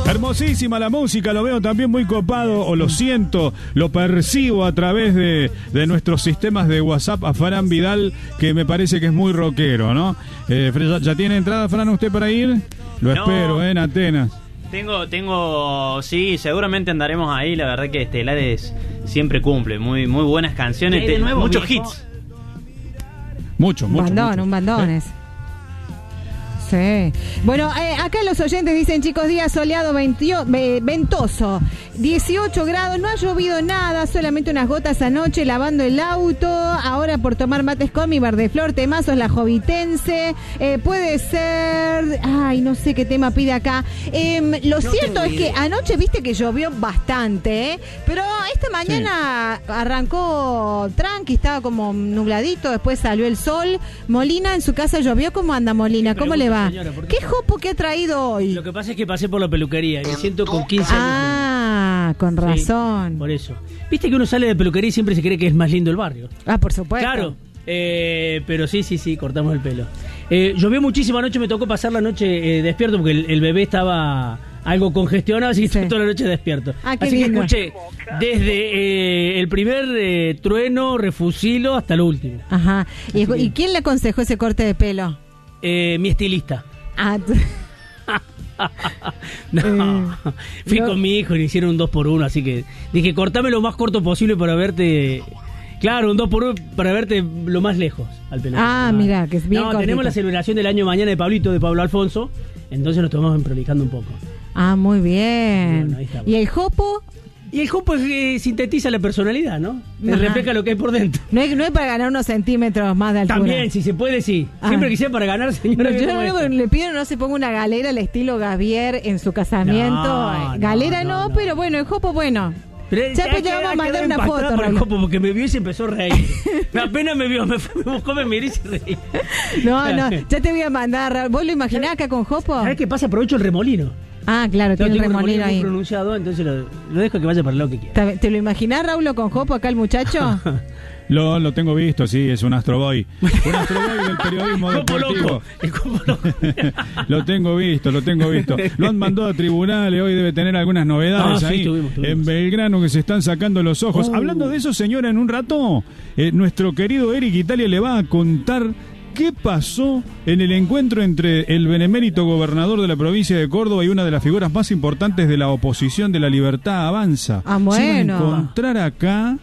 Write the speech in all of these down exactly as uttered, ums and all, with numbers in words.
Hermosísima la música, lo veo también muy copado, o lo siento, lo percibo a través de, de nuestros sistemas de WhatsApp a Fran Vidal, que me parece que es muy rockero, ¿no? Eh, ¿ya, ¿Ya tiene entrada, Fran, usted para ir? Lo no. espero, ¿eh? En Atenas. Tengo, tengo, sí, seguramente andaremos ahí. La verdad que Estelares siempre cumple, muy, muy buenas canciones, te, nuevo, muchos viejo? hits. Mucho, mucho. Bandón, mucho. un bandón es. ¿Eh? Sí. Bueno, eh, acá los oyentes dicen, chicos, día soleado, veintio, eh, ventoso, dieciocho grados, no ha llovido nada, solamente unas gotas anoche, lavando el auto, ahora por tomar mates con mi Verdeflor, temazos la Jovitense, eh, puede ser, ay, no sé qué tema pide acá. Eh, lo no cierto es que anoche viste que llovió bastante, ¿eh? Pero esta mañana sí. arrancó tranqui, estaba como nubladito, después salió el sol. Molina, en su casa llovió, ¿cómo anda Molina? ¿Cómo le va? Señora, ¿qué jopo que ha traído hoy? Lo que pasa es que pasé por la peluquería y me siento con quince años. Ah, con razón. Sí, por eso. Viste que uno sale de peluquería y siempre se cree que es más lindo el barrio. Ah, por supuesto. Claro, eh, pero sí, sí, sí, cortamos el pelo. Eh, llovió muchísimo anoche, me tocó pasar la noche eh, despierto porque el, el bebé estaba algo congestionado, así que sí. estuve toda la noche despierto. Ah, qué así lindo. que escuché desde eh, el primer eh, trueno, refusilo, hasta lo último. Ajá. ¿Y, que... ¿Y quién le aconsejó ese corte de pelo? Eh, mi estilista. Ah, t- no, eh, fui no. con mi hijo y le hicieron un dos por uno, así que dije, cortame lo más corto posible para verte. Claro, un dos por uno para verte lo más lejos al pelo. Ah, no. Mira, que es bien No, cortito. tenemos la celebración del año mañana de Pablito, de Pablo Alfonso, entonces nos tomamos prolijando un poco. Ah, muy bien. Bueno, ¿y el jopo? Y el jopo eh, sintetiza la personalidad, ¿no? Te refleja lo que hay por dentro. No es, no es para ganar unos centímetros más de altura. También, si se puede, sí. Ah. Siempre que sea para ganar, señora. No, yo no, no, le pido no se ponga una galera al estilo Gavier en su casamiento. No, galera no, no, no, pero bueno, el jopo bueno. Pero ya pues te vamos a mandar una foto, por el jopo, porque me vio y se empezó a reír. Apenas me vio, me, me buscó, me miró y se reí. No, no, ya te voy a mandar. ¿Vos lo imaginás acá con jopo? ¿Sabés qué pasa? Aprovecho el remolino. Ah, claro, tiene un remolino ahí. Muy pronunciado, entonces lo, lo dejo que vaya para lo que quiera. ¿Te lo imaginás, Raúl, con jopo acá el muchacho? Lo, lo tengo visto, sí, es un Astro Boy. Un Astro Boy del periodismo deportivo. El copo loco. Lo tengo visto, lo tengo visto. Lo han mandado a tribunales, hoy debe tener algunas novedades ah, ahí. Sí, tuvimos, tuvimos. En Belgrano que se están sacando los ojos. Oh. Hablando de eso, señora, en un rato, eh, nuestro querido Eric Italia le va a contar qué pasó en el encuentro entre el benemérito gobernador de la provincia de Córdoba y una de las figuras más importantes de la oposición de La Libertad Avanza. Ah, bueno. Se va a encontrar acá.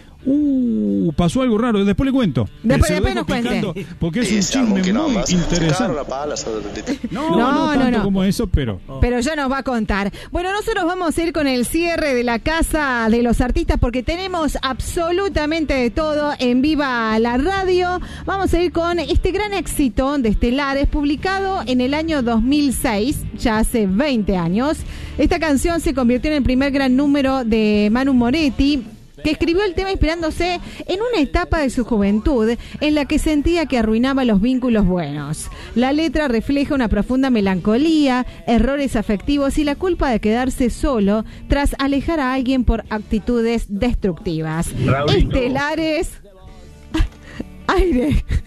Uh, pasó algo raro, después le cuento. Después, después nos cuente. Porque es un chisme muy interesante. No, no, no, no tanto no. como eso, pero... Pero ya nos va a contar. Bueno, nosotros vamos a ir con el cierre de la Casa de los Artistas porque tenemos absolutamente de todo en Viva la Radio. Vamos a ir con este gran éxito de Estelares, publicado en el año dos mil seis, ya hace veinte años. Esta canción se convirtió en el primer gran número de Manu Moretti, que escribió el tema inspirándose en una etapa de su juventud en la que sentía que arruinaba los vínculos buenos. La letra refleja una profunda melancolía, errores afectivos y la culpa de quedarse solo tras alejar a alguien por actitudes destructivas. Raulito. Estelares... Aire.